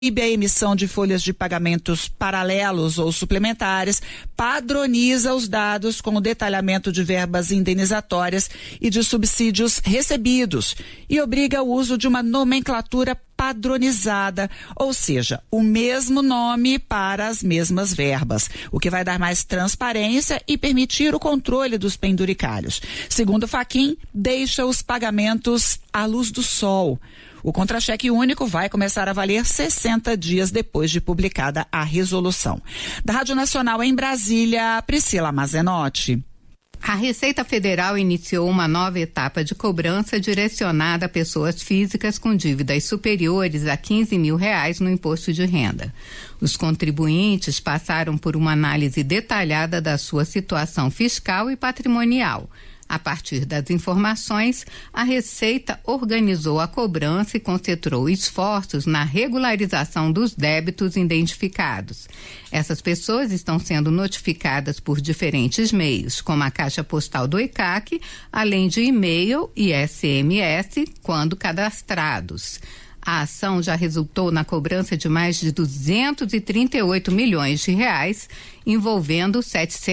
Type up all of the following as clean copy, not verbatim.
proíbe a emissão de folhas de pagamentos paralelos ou suplementares, padroniza os dados com o detalhamento de verbas indenizatórias e de subsídios recebidos e obriga o uso de uma nomenclatura padronizada, ou seja, o mesmo nome para as mesmas verbas, o que vai dar mais transparência e permitir o controle dos penduricalhos. Segundo Fachin, deixa os pagamentos à luz do sol. O contra-cheque único vai começar a valer 60 dias depois de publicada a resolução. Da Rádio Nacional em Brasília, Priscila Mazenotti. A Receita Federal iniciou uma nova etapa de cobrança direcionada a pessoas físicas com dívidas superiores a R$15 mil no imposto de renda. Os contribuintes passaram por uma análise detalhada da sua situação fiscal e patrimonial. A partir das informações, a Receita organizou a cobrança e concentrou esforços na regularização dos débitos identificados. Essas pessoas estão sendo notificadas por diferentes meios, como a Caixa Postal do ECAC, além de e-mail e SMS, quando cadastrados. A ação já resultou na cobrança de mais de R$238 milhões, envolvendo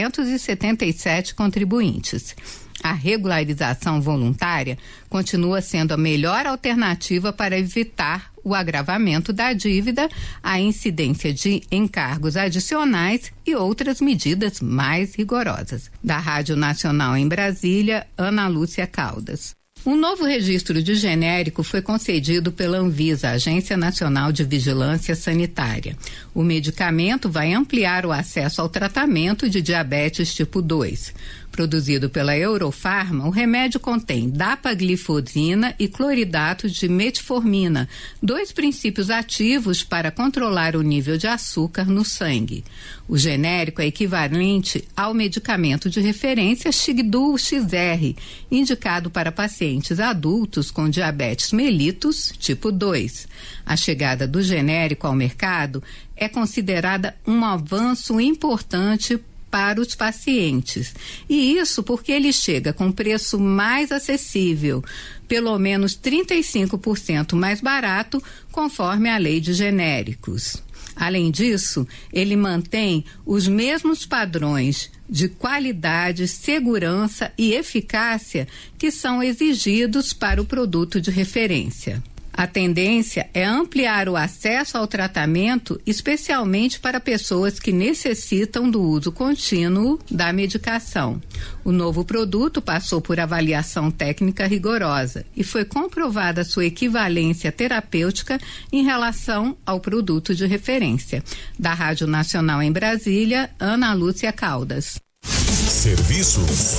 777 contribuintes. A regularização voluntária continua sendo a melhor alternativa para evitar o agravamento da dívida, a incidência de encargos adicionais e outras medidas mais rigorosas. Da Rádio Nacional em Brasília, Ana Lúcia Caldas. Um novo registro de genérico foi concedido pela Anvisa, Agência Nacional de Vigilância Sanitária. O medicamento vai ampliar o acesso ao tratamento de diabetes tipo 2. Produzido pela Eurofarma, o remédio contém dapaglifosina e cloridato de metformina, 2 princípios ativos para controlar o nível de açúcar no sangue. O genérico é equivalente ao medicamento de referência Xigdul XR, indicado para pacientes adultos com diabetes mellitus tipo 2. A chegada do genérico ao mercado é considerada um avanço importante para os pacientes. E isso porque ele chega com preço mais acessível, pelo menos 35% mais barato, conforme a lei de genéricos. Além disso, ele mantém os mesmos padrões de qualidade, segurança e eficácia que são exigidos para o produto de referência. A tendência é ampliar o acesso ao tratamento, especialmente para pessoas que necessitam do uso contínuo da medicação. O novo produto passou por avaliação técnica rigorosa e foi comprovada sua equivalência terapêutica em relação ao produto de referência. Da Rádio Nacional em Brasília, Ana Lúcia Caldas. Serviços.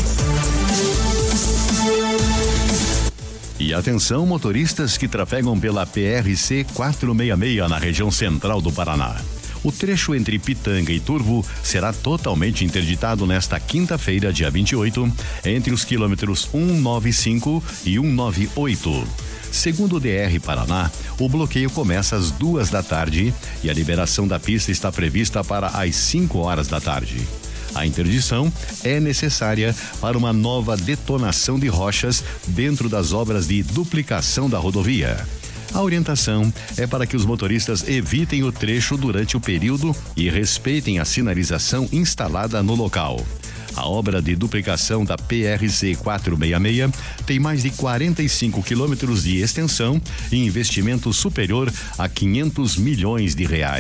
E atenção, motoristas que trafegam pela PRC 466 na região central do Paraná. O trecho entre Pitanga e Turvo será totalmente interditado nesta quinta-feira, dia 28, entre os quilômetros 195 e 198. Segundo o DR Paraná, o bloqueio começa às 2h e a liberação da pista está prevista para às 5h. A interdição é necessária para uma nova detonação de rochas dentro das obras de duplicação da rodovia. A orientação é para que os motoristas evitem o trecho durante o período e respeitem a sinalização instalada no local. A obra de duplicação da PRC 466 tem mais de 45 quilômetros de extensão e investimento superior a R$500 milhões.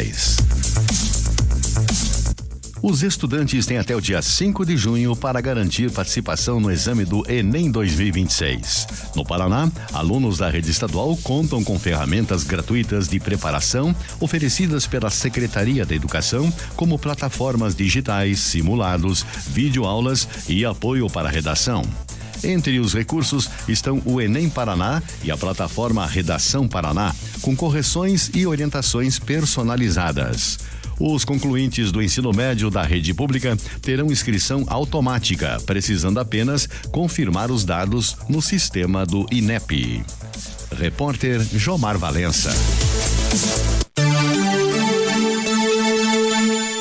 Os estudantes têm até o dia 5 de junho para garantir participação no exame do Enem 2026. No Paraná, alunos da rede estadual contam com ferramentas gratuitas de preparação oferecidas pela Secretaria da Educação, como plataformas digitais, simulados, videoaulas e apoio para a redação. Entre os recursos estão o Enem Paraná e a plataforma Redação Paraná, com correções e orientações personalizadas. Os concluintes do ensino médio da rede pública terão inscrição automática, precisando apenas confirmar os dados no sistema do INEP. Repórter Jomar Valença.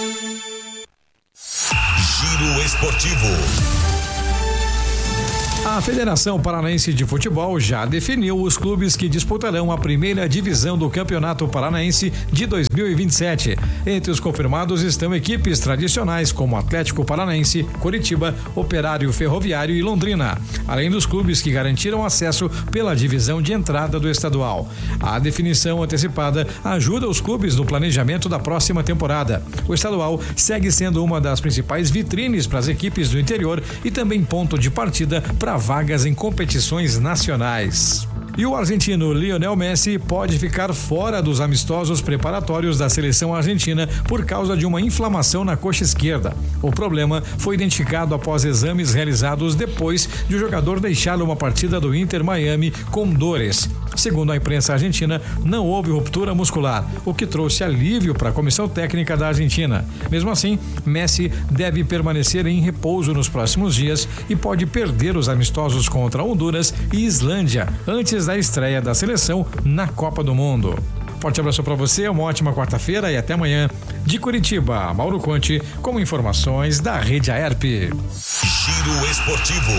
Giro Esportivo. A A Federação Paranaense de Futebol já definiu os clubes que disputarão a primeira divisão do Campeonato Paranaense de 2027. Entre os confirmados estão equipes tradicionais como Atlético Paranaense, Coritiba, Operário Ferroviário e Londrina, além dos clubes que garantiram acesso pela divisão de entrada do estadual. A definição antecipada ajuda os clubes no planejamento da próxima temporada. O estadual segue sendo uma das principais vitrines para as equipes do interior e também ponto de partida para vagas em competições nacionais. E o argentino Lionel Messi pode ficar fora dos amistosos preparatórios da seleção argentina por causa de uma inflamação na coxa esquerda. O problema foi identificado após exames realizados depois de o jogador deixar uma partida do Inter Miami com dores. Segundo a imprensa argentina, não houve ruptura muscular, o que trouxe alívio para a comissão técnica da Argentina. Mesmo assim, Messi deve permanecer em repouso nos próximos dias e pode perder os amistosos contra Honduras e Islândia antes da estreia da seleção na Copa do Mundo. Forte abraço para você, uma ótima quarta-feira e até amanhã. De Curitiba, Mauro Conte, com informações da Rede Aerp. Giro Esportivo.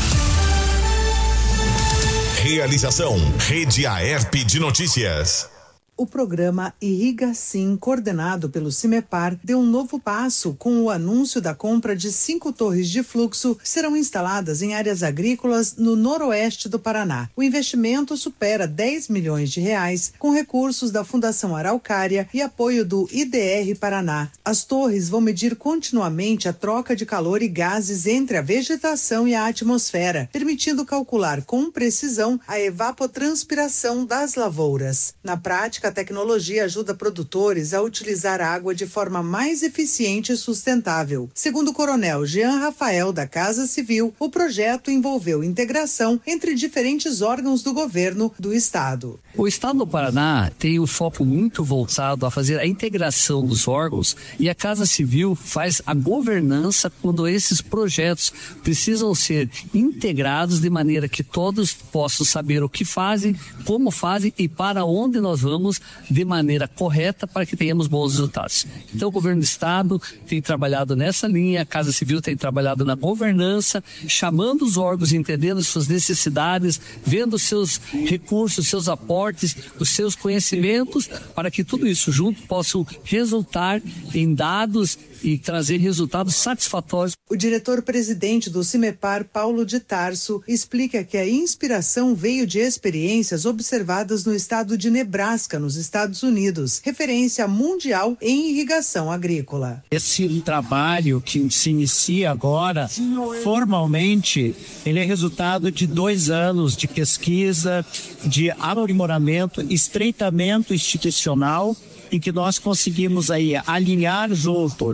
Realização Rede Aerp de Notícias. O programa Irriga Sim, coordenado pelo Cimepar, deu um novo passo com o anúncio da compra de 5 torres de fluxo que serão instaladas em áreas agrícolas no noroeste do Paraná. O investimento supera 10 milhões de reais, com recursos da Fundação Araucária e apoio do IDR Paraná. As torres vão medir continuamente a troca de calor e gases entre a vegetação e a atmosfera, permitindo calcular com precisão a evapotranspiração das lavouras. Na prática, a tecnologia ajuda produtores a utilizar a água de forma mais eficiente e sustentável. Segundo o coronel Jean Rafael da Casa Civil, o projeto envolveu integração entre diferentes órgãos do governo do estado. O estado do Paraná tem um foco muito voltado a fazer a integração dos órgãos e a Casa Civil faz a governança quando esses projetos precisam ser integrados de maneira que todos possam saber o que fazem, como fazem e para onde nós vamos de maneira correta para que tenhamos bons resultados. Então o governo do estado tem trabalhado nessa linha, a Casa Civil tem trabalhado na governança, chamando os órgãos, entendendo suas necessidades, vendo seus recursos, seus aportes, os seus conhecimentos, para que tudo isso junto possa resultar em dados e trazer resultados satisfatórios. O diretor-presidente do Cimepar, Paulo de Tarso, explica que a inspiração veio de experiências observadas no estado de Nebraska, nos Estados Unidos, referência mundial em irrigação agrícola. Esse trabalho que se inicia agora, formalmente, ele é resultado de 2 anos de pesquisa, de aprimoramento, estreitamento institucional, em que nós conseguimos aí alinhar junto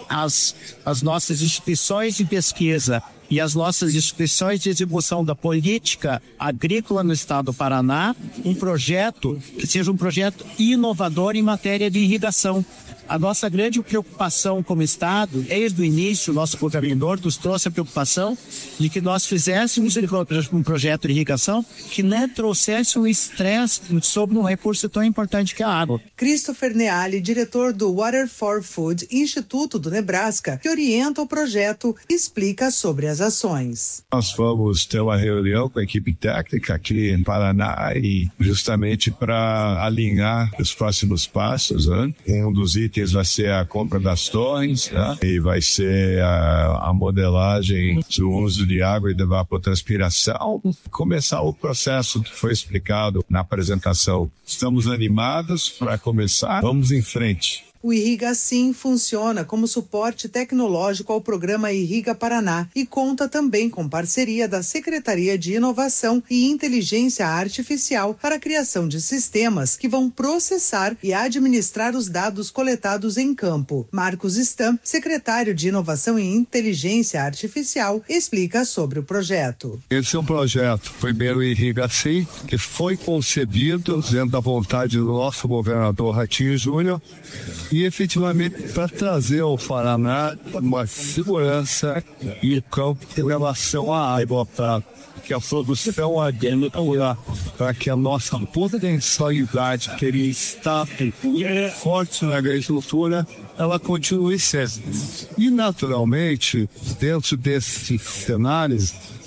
as nossas instituições de pesquisa e as nossas instituições de execução da política agrícola no estado do Paraná, um projeto que seja um projeto inovador em matéria de irrigação. A nossa grande preocupação como Estado, desde o início, o nosso governador nos trouxe a preocupação de que nós fizéssemos um projeto de irrigação que não trouxesse um estresse sobre um recurso tão importante que é a água. Christopher Neali, diretor do Water for Food, Instituto do Nebraska, que orienta o projeto, explica sobre as ações. Nós vamos ter uma reunião com a equipe técnica aqui em Paraná e justamente para alinhar os próximos passos, né? Um dos itens vai ser a compra das torres, né? E vai ser a modelagem do uso de água e de evapotranspiração. Começar o processo que foi explicado na apresentação. Estamos animados para começar. Vamos em frente. O Irriga Sim funciona como suporte tecnológico ao programa Irriga Paraná e conta também com parceria da Secretaria de Inovação e Inteligência Artificial para a criação de sistemas que vão processar e administrar os dados coletados em campo. Marcos Stam, secretário de Inovação e Inteligência Artificial, explica sobre o projeto. Esse é um projeto, primeiro Irriga Sim, que foi concebido dentro da vontade do nosso governador Ratinho Júnior, e efetivamente para trazer ao Paraná uma segurança e campo em relação à água, para que a produção agrícola, para que a nossa potencialidade que ele está forte na agricultura, ela continue sendo. E naturalmente, dentro desses cenários,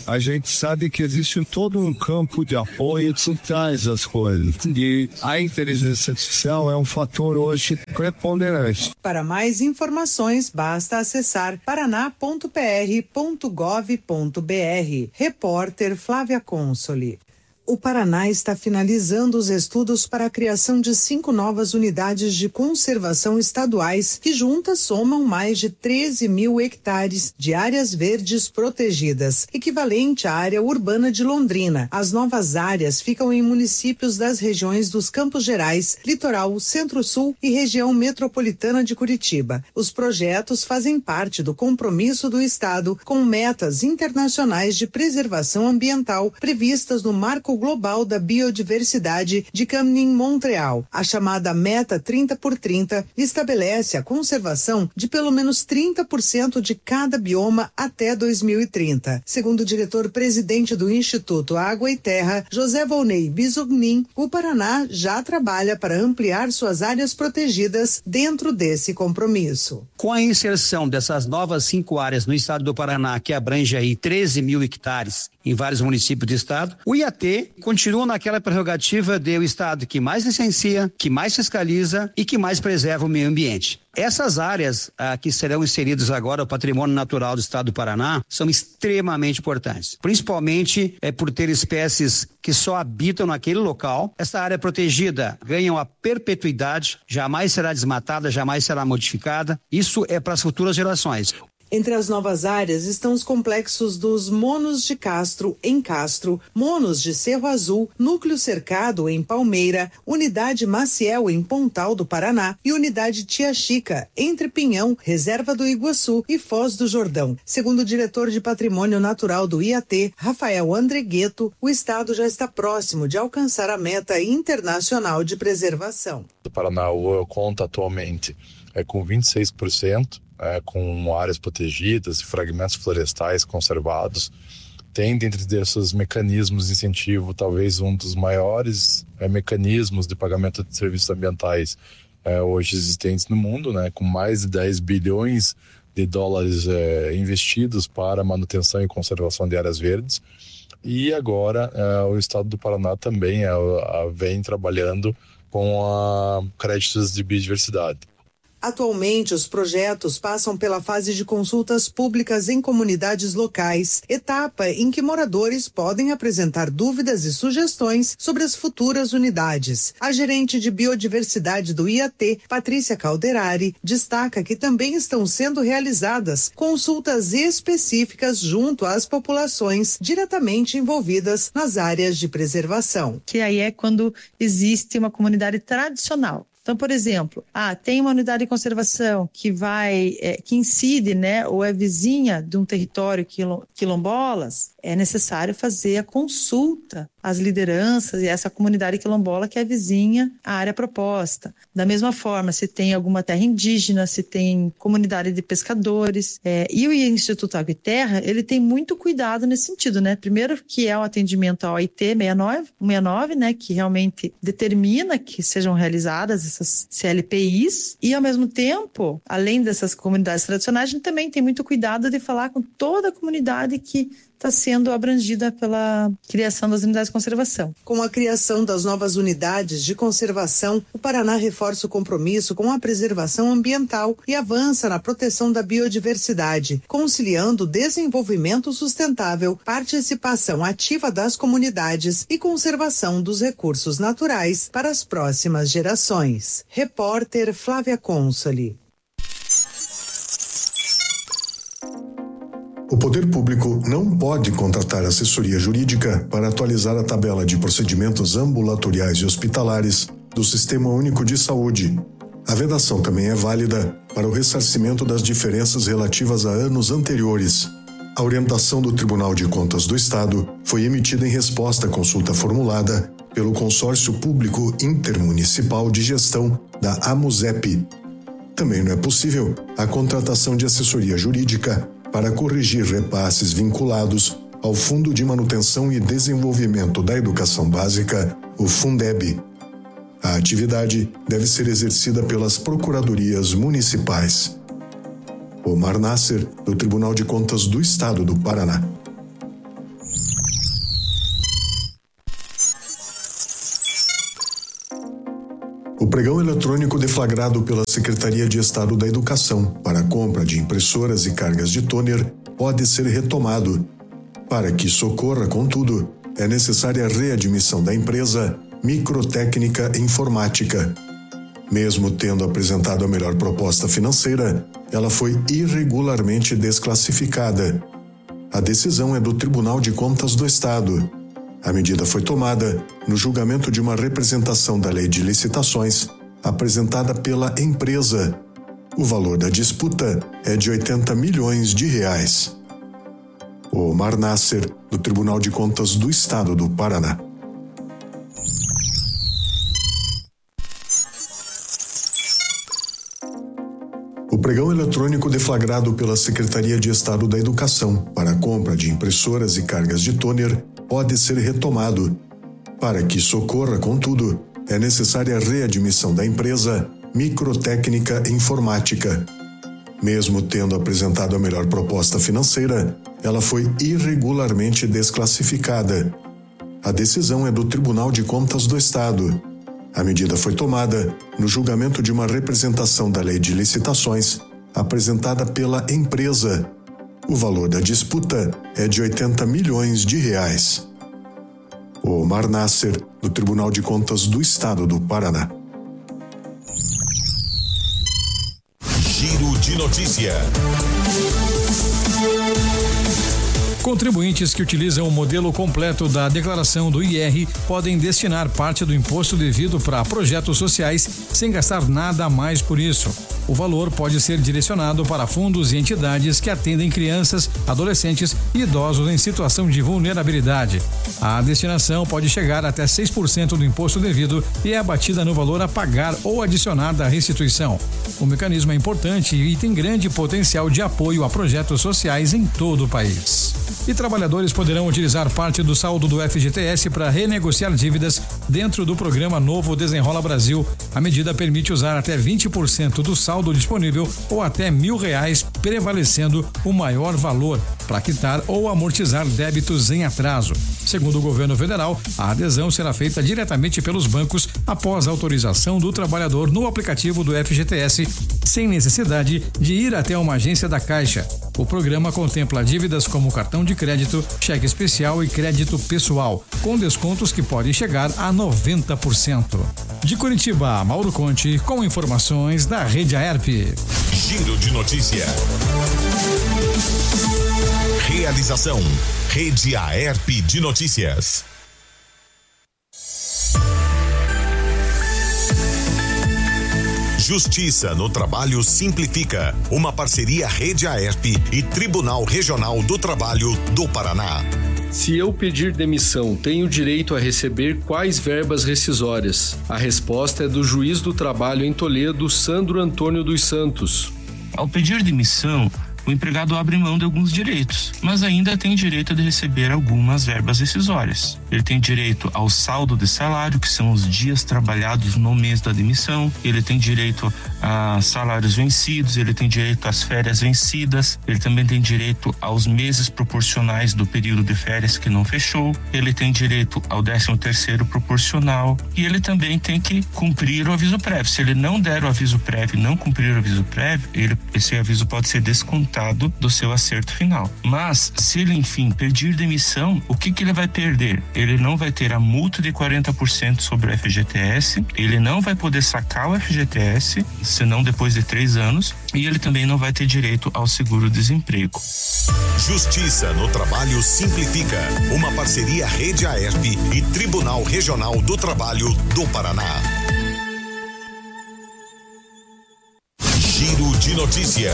a gente sabe que existe todo um campo de apoio que traz as coisas. E a inteligência artificial é um fator hoje preponderante. Para mais informações, basta acessar paraná.pr.gov.br. Repórter Flávia Consoli. O Paraná está finalizando os estudos para a criação de 5 novas unidades de conservação estaduais que juntas somam mais de 13 mil hectares de áreas verdes protegidas, equivalente à área urbana de Londrina. As novas áreas ficam em municípios das regiões dos Campos Gerais, Litoral, Centro-Sul e região metropolitana de Curitiba. Os projetos fazem parte do compromisso do Estado com metas internacionais de preservação ambiental previstas no Marco Global da Biodiversidade de Kunming-Montreal. A chamada Meta 30x30 estabelece a conservação de pelo menos 30% de cada bioma até 2030. Segundo o diretor-presidente do Instituto Água e Terra, José Volney Bisognin, o Paraná já trabalha para ampliar suas áreas protegidas dentro desse compromisso. Com a inserção dessas novas 5 áreas no estado do Paraná, que abrange aí 13 mil hectares em vários municípios do estado, o IAT continua naquela prerrogativa de o estado que mais licencia, que mais fiscaliza e que mais preserva o meio ambiente. Essas áreas que serão inseridas agora ao patrimônio natural do estado do Paraná são extremamente importantes, principalmente por ter espécies que só habitam naquele local. Essa área protegida ganha a perpetuidade, jamais será desmatada, jamais será modificada. Isso é para as futuras gerações. Entre as novas áreas estão os complexos dos Monos de Castro, em Castro, Monos de Cerro Azul, Núcleo Cercado, em Palmeira, Unidade Maciel, em Pontal do Paraná e Unidade Tia Chica, entre Pinhão, Reserva do Iguaçu e Foz do Jordão. Segundo o diretor de Patrimônio Natural do IAT, Rafael Andregueto, o estado já está próximo de alcançar a meta internacional de preservação. O Paraná conta atualmente com 26%. Com áreas protegidas e fragmentos florestais conservados. Tem dentro desses mecanismos de incentivo talvez um dos maiores mecanismos de pagamento de serviços ambientais hoje existentes no mundo, com mais de 10 bilhões de dólares investidos para manutenção e conservação de áreas verdes. E agora o estado do Paraná também vem trabalhando com créditos de biodiversidade. Atualmente, os projetos passam pela fase de consultas públicas em comunidades locais, etapa em que moradores podem apresentar dúvidas e sugestões sobre as futuras unidades. A gerente de biodiversidade do IAT, Patrícia Calderari, destaca que também estão sendo realizadas consultas específicas junto às populações diretamente envolvidas nas áreas de preservação. Que aí é quando existe uma comunidade tradicional. Então, por exemplo, tem uma unidade de conservação que incide, ou é vizinha de um território quilombolas, é necessário fazer a consulta às lideranças e essa comunidade quilombola que é vizinha à área proposta. Da mesma forma, se tem alguma terra indígena, se tem comunidade de pescadores. E o Instituto Água e Terra, ele tem muito cuidado nesse sentido, Primeiro que é o atendimento ao OIT 69, que realmente determina que sejam realizadas essas CLPIs e, ao mesmo tempo, além dessas comunidades tradicionais, a gente também tem muito cuidado de falar com toda a comunidade que está sendo abrangida pela criação das unidades de conservação. Com a criação das novas unidades de conservação, o Paraná reforça o compromisso com a preservação ambiental e avança na proteção da biodiversidade, conciliando desenvolvimento sustentável, participação ativa das comunidades e conservação dos recursos naturais para as próximas gerações. Repórter Flávia Consoli. O poder público não pode contratar assessoria jurídica para atualizar a tabela de procedimentos ambulatoriais e hospitalares do Sistema Único de Saúde. A vedação também é válida para o ressarcimento das diferenças relativas a anos anteriores. A orientação do Tribunal de Contas do Estado foi emitida em resposta à consulta formulada pelo Consórcio Público Intermunicipal de Gestão da AMUSEP. Também não é possível a contratação de assessoria jurídica para corrigir repasses vinculados ao Fundo de Manutenção e Desenvolvimento da Educação Básica, o Fundeb. A atividade deve ser exercida pelas procuradorias municipais. Omar Nasser, do Tribunal de Contas do Estado do Paraná. O pregão eletrônico deflagrado pela Secretaria de Estado da Educação para a compra de impressoras e cargas de toner pode ser retomado. Para que isso ocorra, contudo, é necessária a readmissão da empresa Microtécnica Informática. Mesmo tendo apresentado a melhor proposta financeira, ela foi irregularmente desclassificada. A decisão é do Tribunal de Contas do Estado. A medida foi tomada no julgamento de uma representação da Lei de Licitações apresentada pela empresa. O valor da disputa é de R$80 milhões. Omar Nasser, do Tribunal de Contas do Estado do Paraná. O pregão eletrônico deflagrado pela Secretaria de Estado da Educação para a compra de impressoras e cargas de toner pode ser retomado. Para que isso ocorra, contudo, é necessária a readmissão da empresa Microtécnica Informática. Mesmo tendo apresentado a melhor proposta financeira, ela foi irregularmente desclassificada. A decisão é do Tribunal de Contas do Estado. A medida foi tomada no julgamento de uma representação da Lei de Licitações apresentada pela empresa. O valor da disputa é de R$80 milhões. Omar Nasser, do Tribunal de Contas do Estado do Paraná. Giro de notícia. Contribuintes que utilizam o modelo completo da declaração do IR podem destinar parte do imposto devido para projetos sociais sem gastar nada a mais por isso. O valor pode ser direcionado para fundos e entidades que atendem crianças, adolescentes e idosos em situação de vulnerabilidade. A destinação pode chegar até 6% do imposto devido e é abatida no valor a pagar ou adicionada à restituição. O mecanismo é importante e tem grande potencial de apoio a projetos sociais em todo o país. E trabalhadores poderão utilizar parte do saldo do FGTS para renegociar dívidas dentro do programa Novo Desenrola Brasil. A medida permite usar até 20% do saldo disponível ou até R$1.000, prevalecendo o maior valor para quitar ou amortizar débitos em atraso. Segundo o governo federal, a adesão será feita diretamente pelos bancos após a autorização do trabalhador no aplicativo do FGTS, sem necessidade de ir até uma agência da Caixa. O programa contempla dívidas como cartão de crédito, cheque especial e crédito pessoal, com descontos que podem chegar a 90%. De Curitiba, Mauro Conte, com informações da Rede AERP. Giro de notícia. Realização: Rede AERP de Notícias. Justiça no Trabalho Simplifica. Uma parceria Rede AERP e Tribunal Regional do Trabalho do Paraná. Se eu pedir demissão, tenho direito a receber quais verbas rescisórias? A resposta é do juiz do trabalho em Toledo, Sandro Antônio dos Santos. Ao pedir demissão, o empregado abre mão de alguns direitos, mas ainda tem direito de receber algumas verbas rescisórias. Ele tem direito ao saldo de salário, que são os dias trabalhados no mês da demissão. Ele tem direito a salários vencidos, ele tem direito às férias vencidas, ele também tem direito aos meses proporcionais do período de férias que não fechou, ele tem direito ao 13º proporcional e ele também tem que cumprir o aviso prévio. Se ele não der o aviso prévio e não cumprir o aviso prévio, esse aviso pode ser descontado do seu acerto final. Mas, se ele, enfim, pedir demissão, o que ele vai perder? Ele não vai ter a multa de 40% sobre o FGTS, ele não vai poder sacar o FGTS, senão depois de 3 anos, e ele também não vai ter direito ao seguro-desemprego. Justiça no Trabalho Simplifica. Uma parceria Rede AERP e Tribunal Regional do Trabalho do Paraná. Giro de notícia.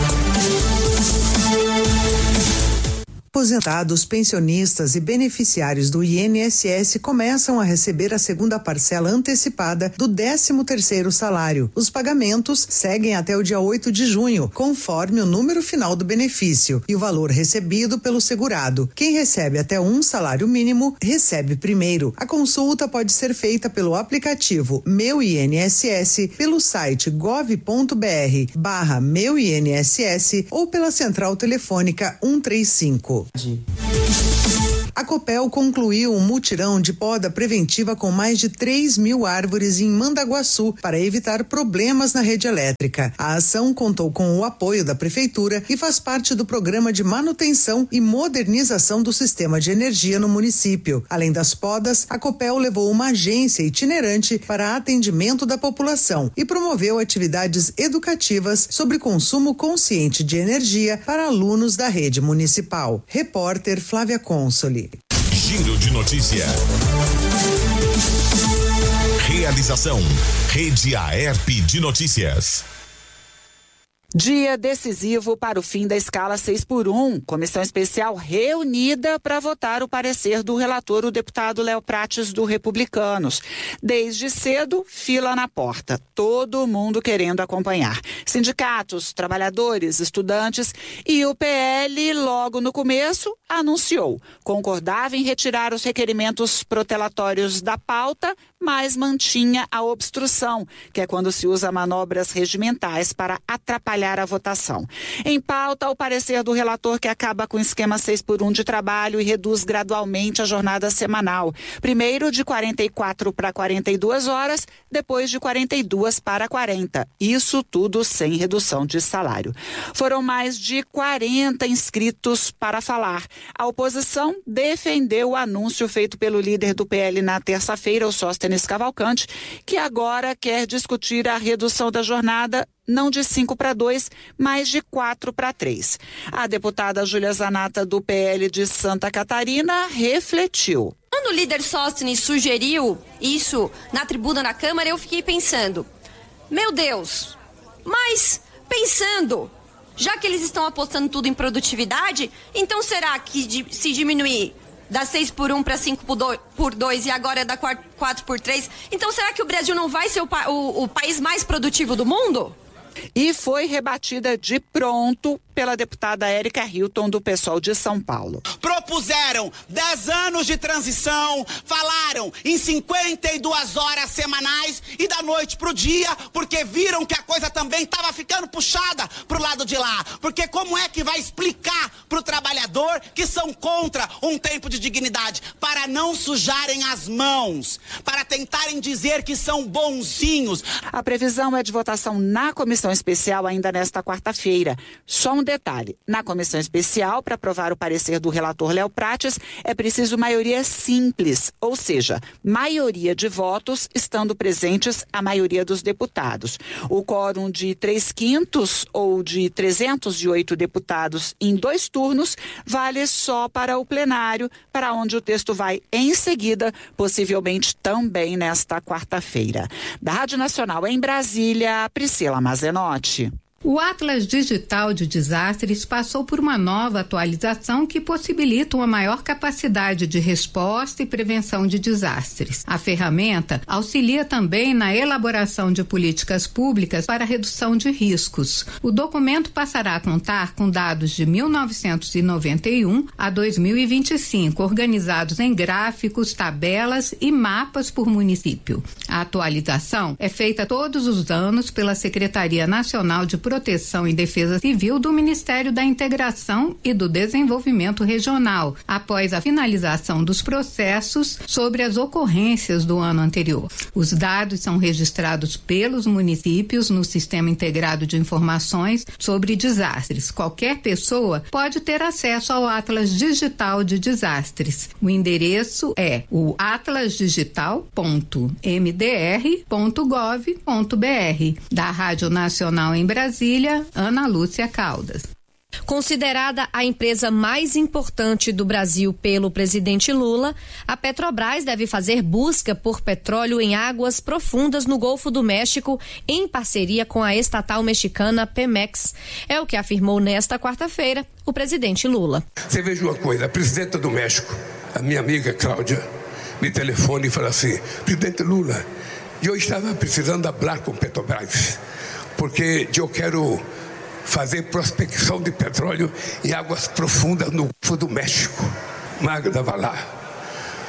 Aposentados, pensionistas e beneficiários do INSS começam a receber a segunda parcela antecipada do 13º salário. Os pagamentos seguem até o dia 8 de junho, conforme o número final do benefício e o valor recebido pelo segurado. Quem recebe até um salário mínimo, recebe primeiro. A consulta pode ser feita pelo aplicativo Meu INSS, pelo site gov.br/Meu INSS ou pela central telefônica 135. A Copel concluiu um mutirão de poda preventiva com mais de 3.000 árvores em Mandaguaçu para evitar problemas na rede elétrica. A ação contou com o apoio da Prefeitura e faz parte do programa de manutenção e modernização do sistema de energia no município. Além das podas, a Copel levou uma agência itinerante para atendimento da população e promoveu atividades educativas sobre consumo consciente de energia para alunos da rede municipal. Repórter Flávia Consoli. Giro de notícia. Realização: Rede AERP de Notícias. Dia decisivo para o fim da escala 6x1. Comissão especial reunida para votar o parecer do relator, o deputado Léo Prates, do Republicanos. Desde cedo, fila na porta. Todo mundo querendo acompanhar. Sindicatos, trabalhadores, estudantes e o PL, logo no começo, anunciou. Concordava em retirar os requerimentos protelatórios da pauta, mas mantinha a obstrução, que é quando se usa manobras regimentais para atrapalhar a votação. Em pauta, o parecer do relator que acaba com o esquema 6x1 de trabalho e reduz gradualmente a jornada semanal. Primeiro de 44 para 42 horas, depois de 42 para 40. Isso tudo sem redução de salário. Foram mais de 40 inscritos para falar. A oposição defendeu o anúncio feito pelo líder do PL na terça-feira, o Sóstenes Cavalcante, que agora quer discutir a redução da jornada não de 5 para 2, mas de 4 para 3. A deputada Júlia Zanata, do PL de Santa Catarina, refletiu. Quando o líder Sóstenes sugeriu isso na tribuna da Câmara, eu fiquei pensando, meu Deus, mas pensando, já que eles estão apostando tudo em produtividade, então será que se diminuir da 6x1 para 5x2 e agora é da 4x3, então será que o Brasil não vai ser o país mais produtivo do mundo? E foi rebatida de pronto pela deputada Érica Hilton, do PSOL de São Paulo. Propuseram 10 anos de transição, falaram em 52 horas semanais e da noite pro dia, porque viram que a coisa também estava ficando puxada pro lado de lá. Porque como é que vai explicar pro trabalhador que são contra um tempo de dignidade? Para não sujarem as mãos, para tentarem dizer que são bonzinhos. A previsão é de votação na comissão especial ainda nesta quarta-feira. Só um detalhe, na comissão especial, para aprovar o parecer do relator Léo Prates, é preciso maioria simples, ou seja, maioria de votos estando presentes a maioria dos deputados. O quórum de 3/5 ou de 308 deputados em 2 turnos vale só para o plenário, para onde o texto vai em seguida, possivelmente também nesta quarta-feira. Da Rádio Nacional em Brasília, Priscila Mazenotti. O Atlas Digital de Desastres passou por uma nova atualização que possibilita uma maior capacidade de resposta e prevenção de desastres. A ferramenta auxilia também na elaboração de políticas públicas para redução de riscos. O documento passará a contar com dados de 1991 a 2025, organizados em gráficos, tabelas e mapas por município. A atualização é feita todos os anos pela Secretaria Nacional de Proteção e Defesa Civil do Ministério da Integração e do Desenvolvimento Regional, após a finalização dos processos sobre as ocorrências do ano anterior. Os dados são registrados pelos municípios no Sistema Integrado de Informações sobre Desastres. Qualquer pessoa pode ter acesso ao Atlas Digital de Desastres. O endereço é o atlasdigital.mdr.gov.br. Da Rádio Nacional em Brasília, Ana Lúcia Caldas. Considerada a empresa mais importante do Brasil pelo presidente Lula, a Petrobras deve fazer busca por petróleo em águas profundas no Golfo do México, em parceria com a estatal mexicana Pemex. É o que afirmou nesta quarta-feira o presidente Lula. Você veja uma coisa, a presidenta do México, a minha amiga Cláudia, me telefona e fala assim: presidente Lula, eu estava precisando falar com Petrobras, porque eu quero fazer prospecção de petróleo em águas profundas no Golfo do México. Magda vai lá.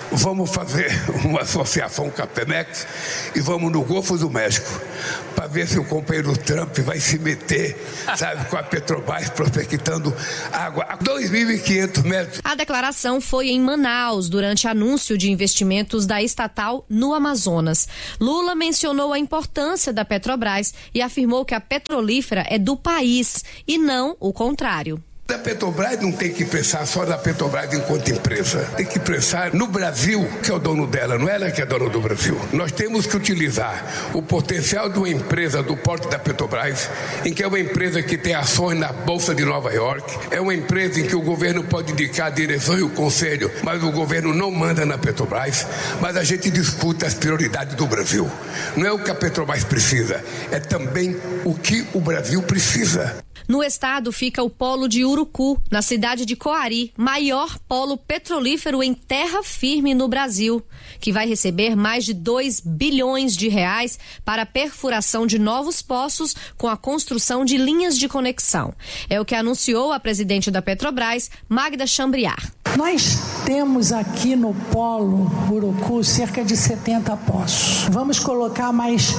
vamos fazer uma associação com a Pemex e vamos no Golfo do México para ver se o companheiro Trump vai se meter, sabe, com a Petrobras prospectando água a 2.500 metros. A declaração foi em Manaus, durante anúncio de investimentos da estatal no Amazonas. Lula mencionou a importância da Petrobras e afirmou que a petrolífera é do país e não o contrário. A Petrobras não tem que pensar só na Petrobras enquanto empresa. Tem que pensar no Brasil, que é o dono dela, não é ela que é dona do Brasil. Nós temos que utilizar o potencial de uma empresa do porte da Petrobras, em que é uma empresa que tem ações na Bolsa de Nova York, é uma empresa em que o governo pode indicar a direção e o conselho, mas o governo não manda na Petrobras, mas a gente discute as prioridades do Brasil. Não é o que a Petrobras precisa, é também o que o Brasil precisa. No estado fica o polo de Urucu, na cidade de Coari, maior polo petrolífero em terra firme no Brasil, que vai receber mais de 2 bilhões de reais para a perfuração de novos poços com a construção de linhas de conexão. É o que anunciou a presidente da Petrobras, Magda Chambriard. Nós temos aqui no polo Urucu cerca de 70 poços. Vamos colocar mais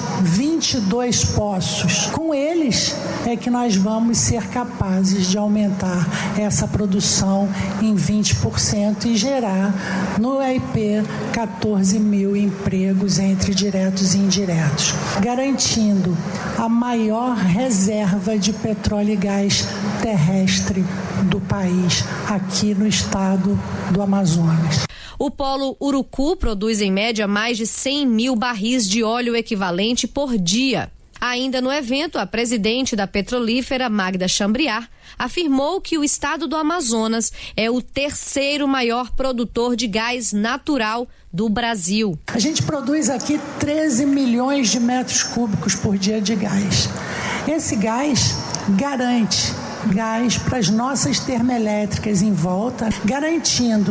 22 poços. Com eles é que nós vamos ser capazes de aumentar essa produção em 20% e gerar no EIP 14 mil empregos entre diretos e indiretos, garantindo a maior reserva de petróleo e gás terrestre do país, aqui no estado do Amazonas. O polo Urucu produz em média mais de 100 mil barris de óleo equivalente por dia. Ainda no evento, a presidente da petrolífera, Magda Chambriard, afirmou que o estado do Amazonas é o terceiro maior produtor de gás natural do Brasil. A gente produz aqui 13 milhões de metros cúbicos por dia de gás. Esse gás garante gás para as nossas termoelétricas em volta, garantindo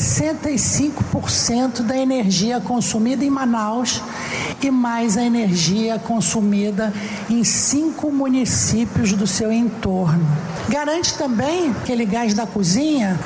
65% da energia consumida em Manaus e mais a energia consumida em 5 municípios do seu entorno. Garante também, aquele gás da cozinha,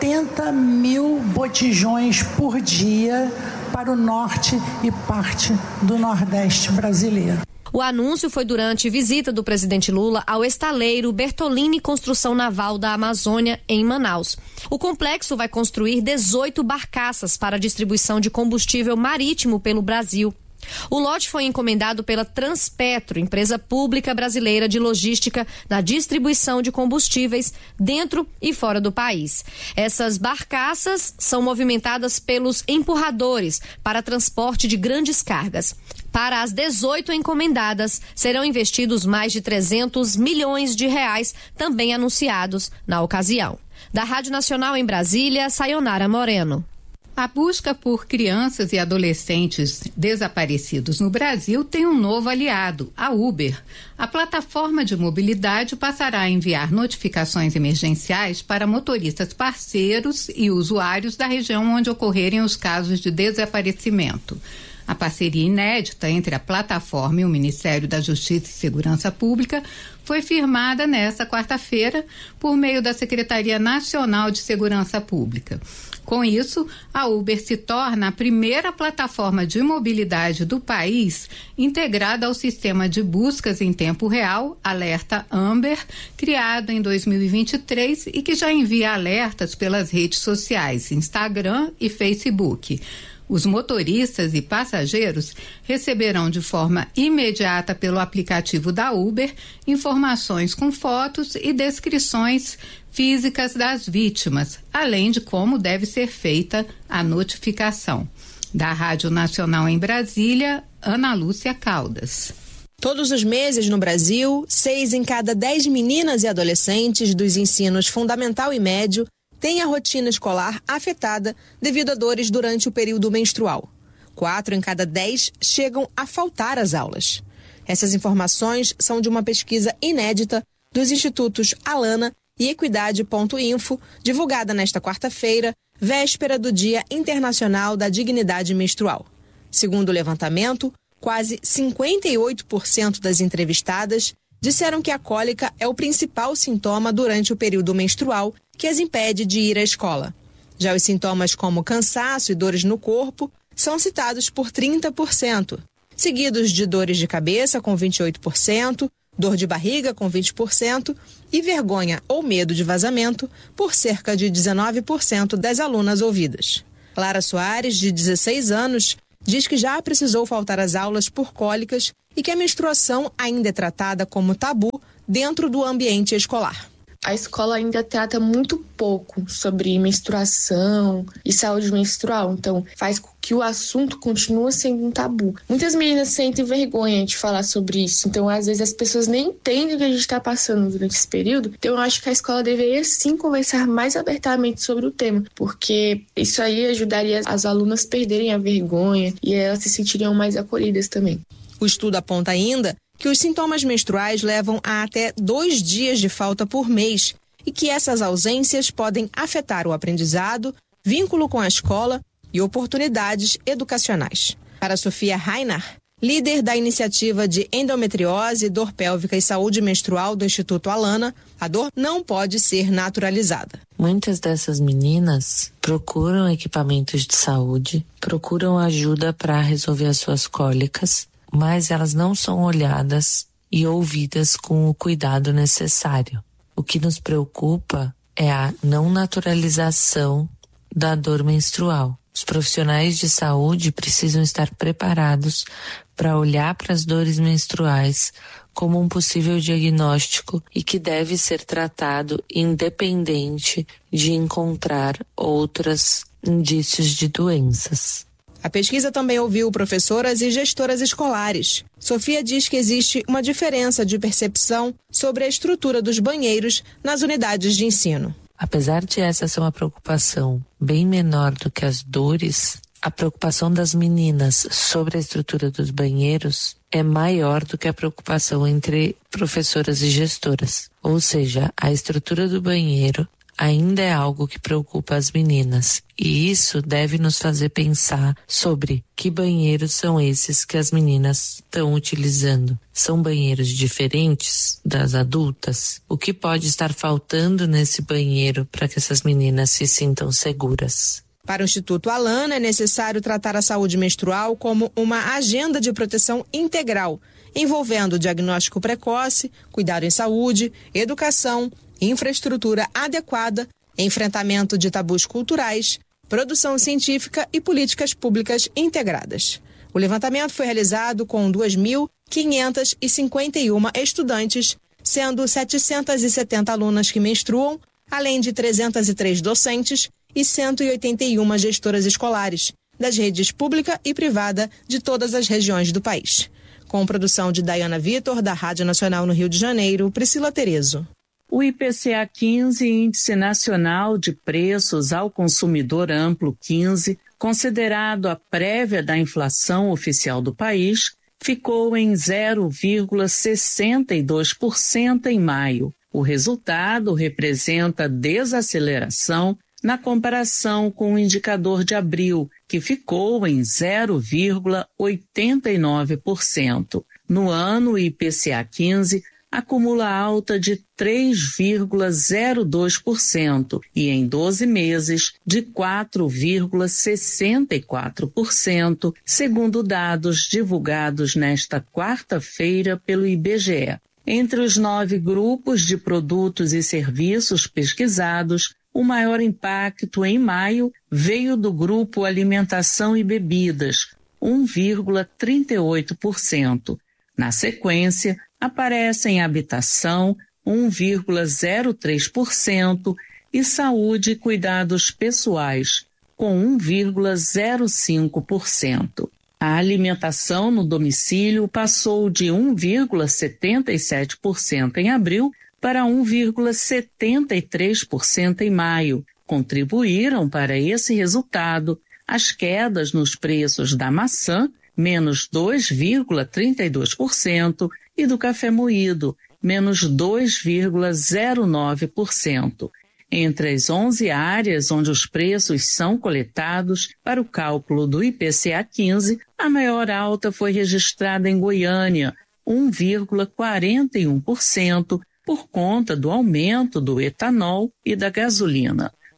80 mil botijões por dia para o norte e parte do nordeste brasileiro. O anúncio foi durante visita do presidente Lula ao estaleiro Bertolini Construção Naval da Amazônia, em Manaus. O complexo vai construir 18 barcaças para distribuição de combustível marítimo pelo Brasil. O lote foi encomendado pela Transpetro, empresa pública brasileira de logística na distribuição de combustíveis dentro e fora do país. Essas barcaças são movimentadas pelos empurradores para transporte de grandes cargas. Para as 18 encomendadas, serão investidos mais de 300 milhões de reais, também anunciados na ocasião. Da Rádio Nacional em Brasília, Sayonara Moreno. A busca por crianças e adolescentes desaparecidos no Brasil tem um novo aliado, a Uber. A plataforma de mobilidade passará a enviar notificações emergenciais para motoristas parceiros e usuários da região onde ocorrerem os casos de desaparecimento. A parceria inédita entre a plataforma e o Ministério da Justiça e Segurança Pública foi firmada nesta quarta-feira por meio da Secretaria Nacional de Segurança Pública. Com isso, a Uber se torna a primeira plataforma de mobilidade do país integrada ao sistema de buscas em tempo real, Alerta Amber, criado em 2023 e que já envia alertas pelas redes sociais, Instagram e Facebook. Os motoristas e passageiros receberão de forma imediata pelo aplicativo da Uber informações com fotos e descrições físicas das vítimas, além de como deve ser feita a notificação. Da Rádio Nacional em Brasília, Ana Lúcia Caldas. Todos os meses no Brasil, 6 em cada 10 meninas e adolescentes dos ensinos fundamental e médio têm a rotina escolar afetada devido a dores durante o período menstrual. 4 em cada 10 chegam a faltar às aulas. Essas informações são de uma pesquisa inédita dos institutos Alana e Equidade.info, divulgada nesta quarta-feira, véspera do Dia Internacional da Dignidade Menstrual. Segundo o levantamento, quase 58% das entrevistadas disseram que a cólica é o principal sintoma durante o período menstrual que as impede de ir à escola. Já os sintomas como cansaço e dores no corpo são citados por 30%, seguidos de dores de cabeça com 28%, dor de barriga com 20% e vergonha ou medo de vazamento por cerca de 19% das alunas ouvidas. Clara Soares, de 16 anos, diz que já precisou faltar às aulas por cólicas e que a menstruação ainda é tratada como tabu dentro do ambiente escolar. A escola ainda trata muito pouco sobre menstruação e saúde menstrual, então faz com que o assunto continue sendo um tabu. Muitas meninas sentem vergonha de falar sobre isso, então às vezes as pessoas nem entendem o que a gente está passando durante esse período. Então eu acho que a escola deveria sim conversar mais abertamente sobre o tema, porque isso aí ajudaria as alunas a perderem a vergonha e elas se sentiriam mais acolhidas também. O estudo aponta ainda que os sintomas menstruais levam a até 2 dias de falta por mês e que essas ausências podem afetar o aprendizado, vínculo com a escola e oportunidades educacionais. Para Sofia Rainar, líder da iniciativa de endometriose, dor pélvica e saúde menstrual do Instituto Alana, a dor não pode ser naturalizada. Muitas dessas meninas procuram equipamentos de saúde, procuram ajuda para resolver as suas cólicas, mas elas não são olhadas e ouvidas com o cuidado necessário. O que nos preocupa é a não naturalização da dor menstrual. Os profissionais de saúde precisam estar preparados para olhar para as dores menstruais como um possível diagnóstico e que deve ser tratado independente de encontrar outros indícios de doenças. A pesquisa também ouviu professoras e gestoras escolares. Sofia diz que existe uma diferença de percepção sobre a estrutura dos banheiros nas unidades de ensino. Apesar de essa ser uma preocupação bem menor do que as dores, a preocupação das meninas sobre a estrutura dos banheiros é maior do que a preocupação entre professoras e gestoras. Ou seja, a estrutura do banheiro ainda é algo que preocupa as meninas, e isso deve nos fazer pensar sobre que banheiros são esses que as meninas estão utilizando. São banheiros diferentes das adultas? O que pode estar faltando nesse banheiro para que essas meninas se sintam seguras? Para o Instituto Alana, é necessário tratar a saúde menstrual como uma agenda de proteção integral, envolvendo diagnóstico precoce, cuidado em saúde, educação, infraestrutura adequada, enfrentamento de tabus culturais, produção científica e políticas públicas integradas. O levantamento foi realizado com 2.551 estudantes, sendo 770 alunas que menstruam, além de 303 docentes e 181 gestoras escolares, das redes pública e privada de todas as regiões do país. Com produção de Dayana Vitor, da Rádio Nacional no Rio de Janeiro, Priscila Terezo. O IPCA 15, Índice Nacional de Preços ao Consumidor Amplo 15, considerado a prévia da inflação oficial do país, ficou em 0,62% em maio. O resultado representa desaceleração na comparação com o indicador de abril, que ficou em 0,89%. No ano, o IPCA 15 acumula alta de 3,02% e em 12 meses de 4,64%, segundo dados divulgados nesta quarta-feira pelo IBGE. Entre os 9 grupos de produtos e serviços pesquisados, o maior impacto em maio veio do grupo Alimentação e Bebidas, 1,38%. Na sequência, aparecem habitação, 1,03%, e saúde e cuidados pessoais, com 1,05%. A alimentação no domicílio passou de 1,77% em abril para 1,73% em maio. Contribuíram para esse resultado as quedas nos preços da maçã, menos 2,32%, e do café moído, menos 2,09%. Entre as 11 áreas onde os preços são coletados para o cálculo do IPCA 15, a maior alta foi registrada em Goiânia, 1,41%, por conta do aumento do etanol e da gasolina.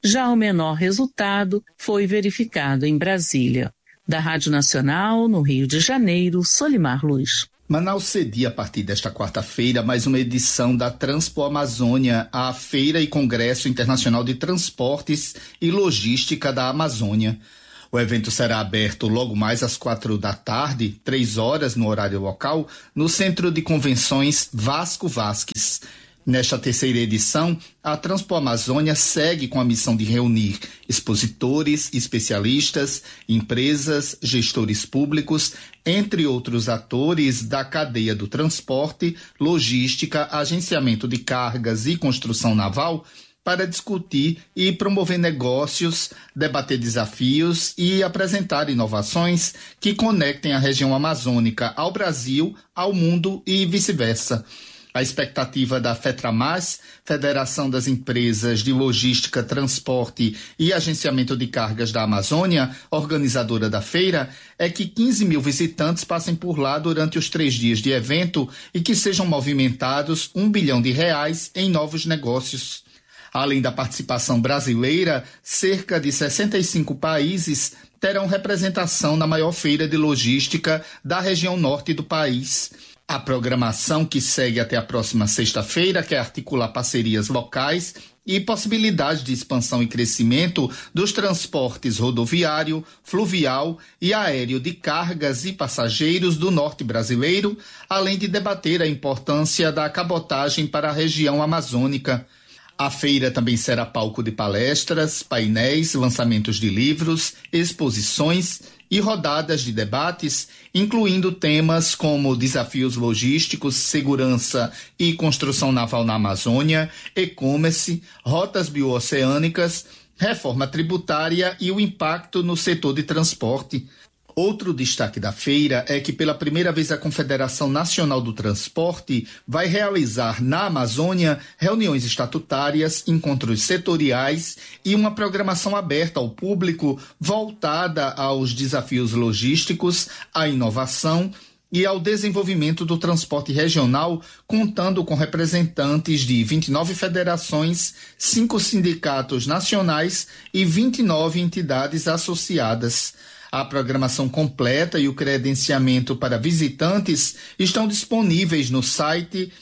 Já o menor resultado foi verificado em Brasília. Da Rádio Nacional, no Rio de Janeiro, Solimar Luz. Manaus cedia a partir desta quarta-feira mais uma edição da Transpo Amazônia, a Feira e Congresso Internacional de Transportes e Logística da Amazônia. O evento será aberto logo mais às 16h, 3h no horário local, no Centro de Convenções Vasco Vasques. Nesta terceira edição, a Transpo Amazônia segue com a missão de reunir expositores, especialistas, empresas, gestores públicos, entre outros atores da cadeia do transporte, logística, agenciamento de cargas e construção naval, para discutir e promover negócios, debater desafios e apresentar inovações que conectem a região amazônica ao Brasil, ao mundo e vice-versa. A expectativa da FETRAMAS, Federação das Empresas de Logística, Transporte e Agenciamento de Cargas da Amazônia, organizadora da feira, é que 15 mil visitantes passem por lá durante os 3 dias de evento e que sejam movimentados R$1 bilhão em novos negócios. Além da participação brasileira, cerca de 65 países terão representação na maior feira de logística da região norte do país. A programação, que segue até a próxima sexta-feira, quer articular parcerias locais e possibilidades de expansão e crescimento dos transportes rodoviário, fluvial e aéreo de cargas e passageiros do norte brasileiro, além de debater a importância da cabotagem para a região amazônica. A feira também será palco de palestras, painéis, lançamentos de livros, exposições e rodadas de debates, incluindo temas como desafios logísticos, segurança e construção naval na Amazônia, e-commerce, rotas bioceânicas, reforma tributária e o impacto no setor de transporte. Outro destaque da feira é que pela primeira vez a Confederação Nacional do Transporte vai realizar na Amazônia reuniões estatutárias, encontros setoriais e uma programação aberta ao público voltada aos desafios logísticos, à inovação e ao desenvolvimento do transporte regional, contando com representantes de 29 federações, 5 sindicatos nacionais e 29 entidades associadas. A programação completa e o credenciamento para visitantes estão disponíveis no site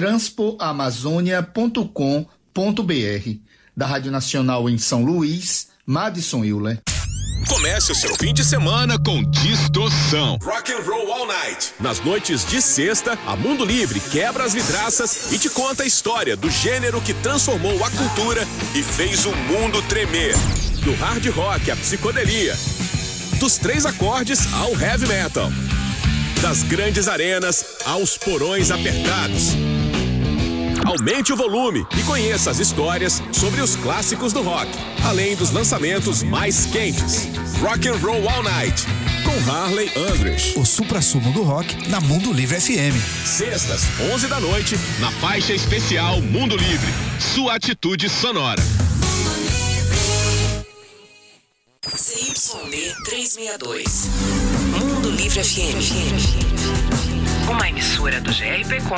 transpoamazonia.com.br. Da Rádio Nacional em São Luís, Madison Euler. Comece o seu fim de semana com distorção. Rock and Roll All Night. Nas noites de sexta, a Mundo Livre quebra as vidraças e te conta a história do gênero que transformou a cultura e fez o mundo tremer. Do hard rock à psicodelia. Dos 3 acordes ao heavy metal. Das grandes arenas aos porões apertados. Aumente o volume e conheça as histórias sobre os clássicos do rock, além dos lançamentos mais quentes. Rock and Roll All Night, com Harley Andrich. O suprassumo do rock na Mundo Livre FM. Sextas, 11 da noite, na faixa especial Mundo Livre. Sua atitude sonora. CYD 362. Mundo Livre FM. Uma emissora do GRP Com